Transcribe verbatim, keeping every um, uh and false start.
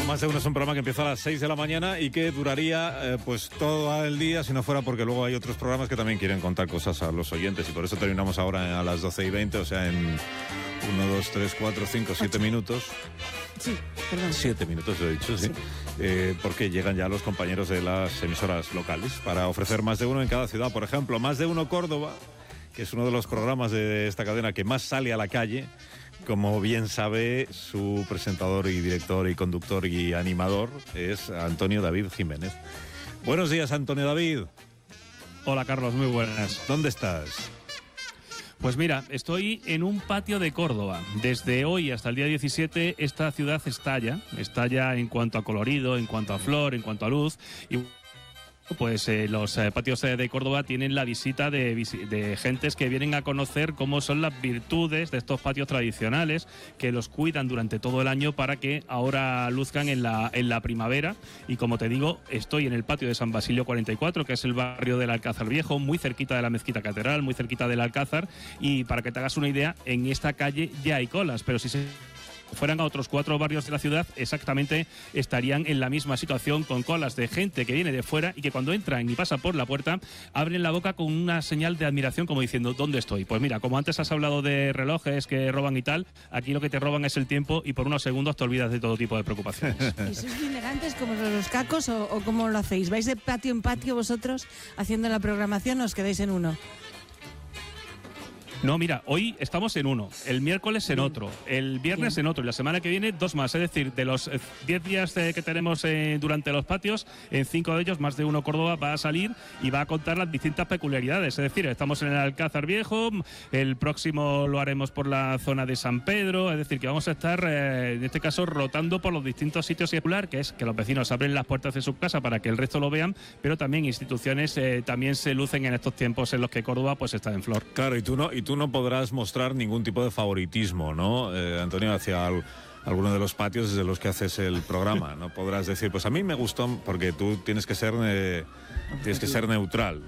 Más de Uno es un programa que empieza a las seis de la mañana y que duraría eh, pues todo el día si no fuera porque luego hay otros programas que también quieren contar cosas a los oyentes y por eso terminamos ahora a las doce y veinte, o sea, en uno, dos, tres, cuatro, cinco, siete minutos. Sí, perdón. Siete minutos, lo he dicho, sí. sí. Eh, porque llegan ya los compañeros de las emisoras locales para ofrecer Más de Uno en cada ciudad. Por ejemplo, Más de Uno Córdoba, que es uno de los programas de esta cadena que más sale a la calle. Como bien sabe, su presentador y director y conductor y animador es Antonio David Jiménez. Buenos días, Antonio David. Hola, Carlos, muy buenas. ¿Dónde estás? Pues mira, estoy en un patio de Córdoba. Desde hoy hasta el día diecisiete, esta ciudad estalla. Estalla en cuanto a colorido, en cuanto a flor, en cuanto a luz. Y pues eh, los eh, patios eh, de Córdoba tienen la visita de, de gentes que vienen a conocer cómo son las virtudes de estos patios tradicionales, que los cuidan durante todo el año para que ahora luzcan en la, en la primavera. Y como te digo, estoy en el patio de San Basilio cuarenta y cuatro, que es el barrio del Alcázar Viejo, muy cerquita de la Mezquita Catedral, muy cerquita del Alcázar. Y para que te hagas una idea, en esta calle ya hay colas, pero si se fueran a otros cuatro barrios de la ciudad, exactamente estarían en la misma situación, con colas de gente que viene de fuera y que cuando entran y pasan por la puerta abren la boca con una señal de admiración, como diciendo, ¿dónde estoy? Pues mira, como antes has hablado de relojes que roban y tal, aquí lo que te roban es el tiempo y por unos segundos te olvidas de todo tipo de preocupaciones. ¿Y sois bien elegantes como los cacos o, o cómo lo hacéis? ¿Vais de patio en patio vosotros haciendo la programación o os quedáis en uno? No, mira, hoy estamos en uno, el miércoles en otro, el viernes en otro y la semana que viene dos más. Es decir, de los diez días eh, que tenemos eh, durante los patios, en cinco de ellos Más de Uno Córdoba va a salir y va a contar las distintas peculiaridades. Es decir, estamos en el Alcázar Viejo, el próximo lo haremos por la zona de San Pedro. Es decir, que vamos a estar, eh, en este caso, rotando por los distintos sitios circular, que es que los vecinos abren las puertas de su casa para que el resto lo vean, pero también instituciones eh, también se lucen en estos tiempos en los que Córdoba pues está en flor. Claro, y tú no, y tú no podrás mostrar ningún tipo de favoritismo, ¿no, eh, Antonio, hacia al, alguno de los patios desde los que haces el programa? No podrás decir, pues a mí me gustó, porque tú tienes que ser, eh, tienes que ser neutral.